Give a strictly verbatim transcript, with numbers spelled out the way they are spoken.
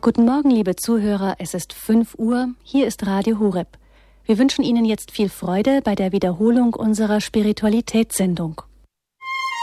Guten Morgen, liebe Zuhörer, es ist fünf Uhr, hier ist Radio Horeb. Wir wünschen Ihnen jetzt viel Freude bei der Wiederholung unserer Spiritualitätssendung.